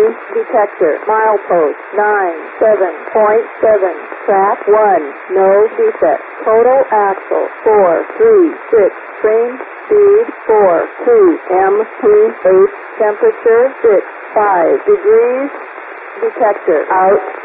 detector. Milepost 97.7. Track 1. No defect. Total axle 436. Train speed 42 mph. Temperature 65 degrees. Detector out.